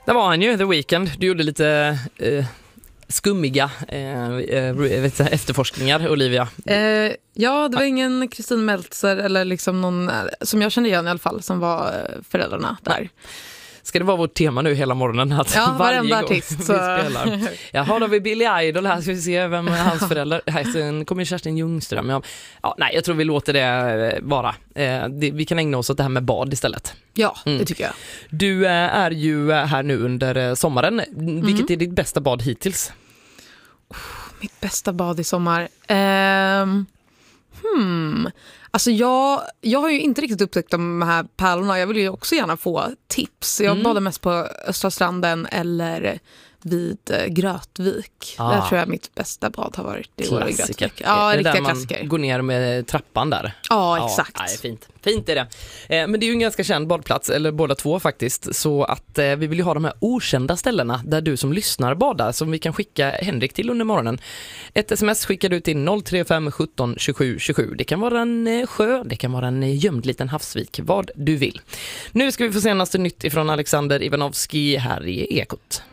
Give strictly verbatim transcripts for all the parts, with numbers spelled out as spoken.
Där var han ju, The Weeknd. Du gjorde lite eh, skummiga eh, vet jag, efterforskningar, Olivia. Eh, ja, det var ingen Kristin Meltzer eller liksom någon, som jag kände igen i alla fall, som var föräldrarna där. Ska det vara vårt tema nu hela morgonen? Att ja, varje varenda gång artist. vi Så. spelar. Jaha, då har vi Billy Idol här. Ska vi se vem är hans föräldrar? Här, sen kommer Kerstin Ljungström. Ja, ja, nej, jag tror vi låter det vara. Eh, det, vi kan ägna oss åt det här med bad istället. Ja, mm. det tycker jag. Du eh, är ju här nu under sommaren. Mm. Vilket är ditt bästa bad hittills? Oh, mitt bästa bad i sommar? Eh, hmm... Alltså jag, jag har ju inte riktigt upptäckt de här pärlorna. Jag vill ju också gärna få tips. Jag mm. badar mest på Östra stranden eller vid Grötvik. Ah. Där tror jag mitt bästa bad har varit i år i Grötvik. Ja, är det riktiga där klassiker. Man går ner med trappan där. Ja, exakt. Ja, fint. Fint är det. Eh, men det är ju en ganska känd badplats, eller båda två faktiskt. Så att eh, vi vill ju ha de här okända ställena där du som lyssnar badar, som vi kan skicka Henrik till under morgonen. Ett sms skickar du till noll tre fem sjutton tjugosju tjugosju. Det kan vara en eh, sjö, det kan vara en gömd liten havsvik, vad du vill. Nu ska vi få senaste nytt ifrån Alexander Ivanovski här i Ekot.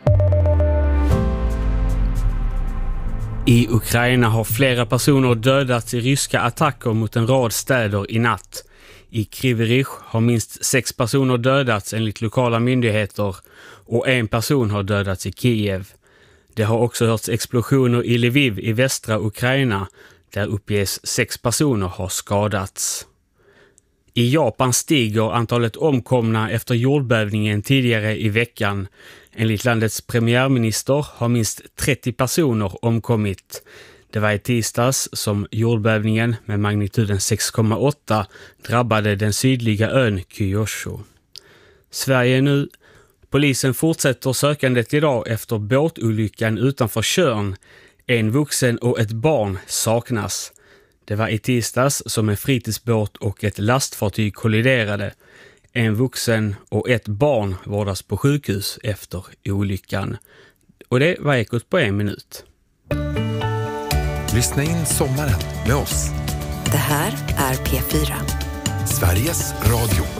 I Ukraina har flera personer dödats i ryska attacker mot en rad städer i natt. I Kryvyi Rih har minst sex personer dödats enligt lokala myndigheter och en person har dödats i Kiev. Det har också hörts explosioner i Lviv i västra Ukraina där uppges sex personer har skadats. I Japan stiger antalet omkomna efter jordbävningen tidigare i veckan. Enligt landets premiärminister har minst trettio personer omkommit. Det var i tisdags som jordbävningen med magnituden sex komma åtta drabbade den sydliga ön Kyushu. Sverige nu. Polisen fortsätter sökandet idag efter båtolyckan utanför Tjörn. En vuxen och ett barn saknas. Det var i tisdags som en fritidsbåt och ett lastfartyg kolliderade. En vuxen och ett barn vårdas på sjukhus efter olyckan. Och det var Ekot på en minut. Lyssna in sommaren med oss. Det här är P fyra. Sveriges Radio.